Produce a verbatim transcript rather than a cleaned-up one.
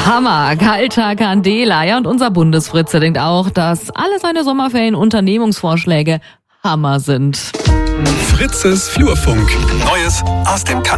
Hammer, kalter Candela. Ja, und unser Bundesfritze denkt auch, dass alle seine Sommerferien-Unternehmungsvorschläge Hammer sind. Fritzes Flurfunk. Neues aus dem